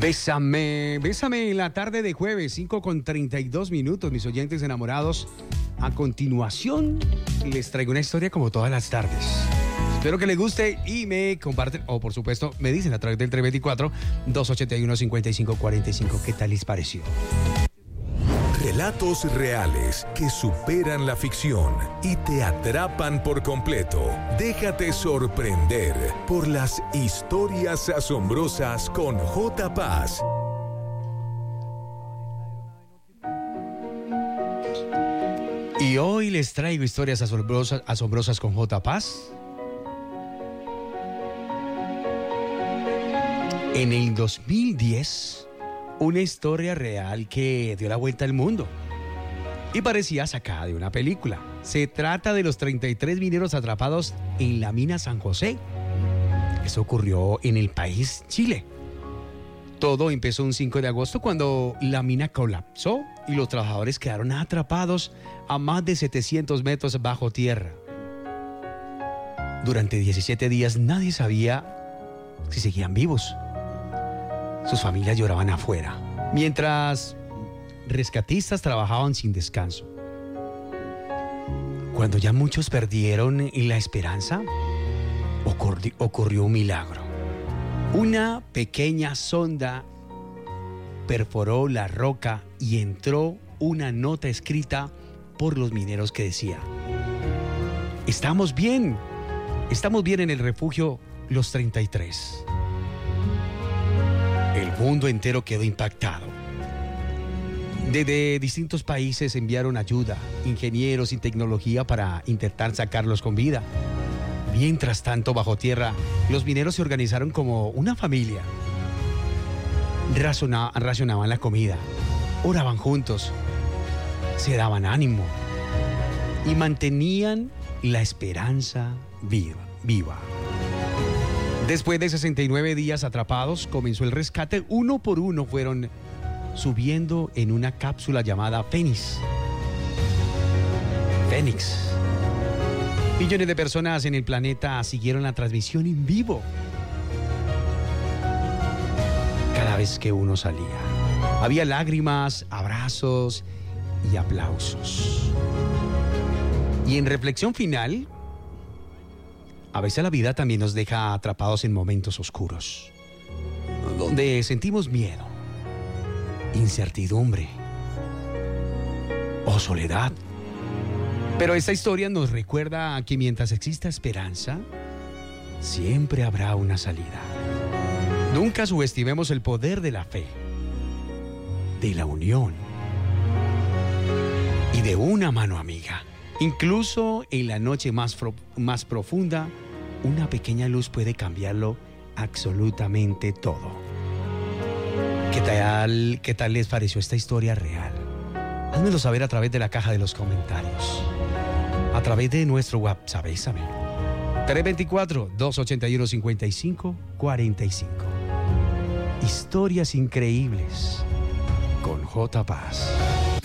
Bésame, bésame en la tarde de jueves, 5:32, mis oyentes enamorados. A continuación, les traigo una historia como todas las tardes. Espero que les guste y me comparten, o por supuesto, me dicen a través del 324-281-5545 qué tal les pareció. Relatos reales que superan la ficción y te atrapan por completo. Déjate sorprender por las historias asombrosas con J. Paz. Y hoy les traigo historias asombrosas con J. Paz. En el 2010... una historia real que dio la vuelta al mundo y parecía sacada de una película. Se trata de los 33 mineros atrapados en la mina San José. Eso ocurrió en el país Chile. Todo empezó un 5 de agosto cuando la mina colapsó y los trabajadores quedaron atrapados a más de 700 metros bajo tierra. Durante 17 días nadie sabía si seguían vivos. Sus familias lloraban afuera, mientras rescatistas trabajaban sin descanso. Cuando ya muchos perdieron la esperanza, ocurrió un milagro. Una pequeña sonda perforó la roca y entró una nota escrita por los mineros que decía: estamos bien en el refugio Los 33. El mundo entero quedó impactado. Desde distintos países enviaron ayuda, ingenieros y tecnología para intentar sacarlos con vida. Mientras tanto, bajo tierra, los mineros se organizaron como una familia. Racionaban la comida, oraban juntos, se daban ánimo y mantenían la esperanza viva. Después de 69 días atrapados, comenzó el rescate. Uno por uno fueron subiendo en una cápsula llamada Fénix. Millones de personas en el planeta siguieron la transmisión en vivo. Cada vez que uno salía, había lágrimas, abrazos y aplausos. Y en reflexión final, a veces la vida también nos deja atrapados en momentos oscuros, donde sentimos miedo, incertidumbre o soledad. Pero esta historia nos recuerda que mientras exista esperanza, siempre habrá una salida. Nunca subestimemos el poder de la fe, de la unión y de una mano amiga. Incluso en la noche más profunda, una pequeña luz puede cambiarlo absolutamente todo. ¿Qué tal les pareció esta historia real? Házmelo saber a través de la caja de los comentarios, a través de nuestro WhatsApp, 324-281-5545. Historias increíbles con J. Paz.